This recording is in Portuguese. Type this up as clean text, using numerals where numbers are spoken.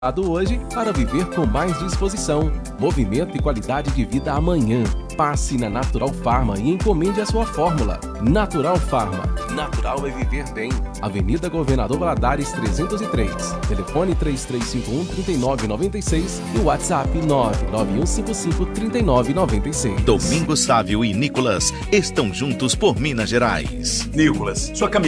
hoje para viver com mais disposição, movimento e qualidade de vida amanhã. Passe na Natural Pharma e encomende a sua fórmula. Natural Pharma. Natural é viver bem. Avenida Governador Valadares 303. Telefone 3351-3996 e WhatsApp 99155-3996. Domingos Sávio e Nicolas estão juntos por Minas Gerais. Nicolas, sua caminhada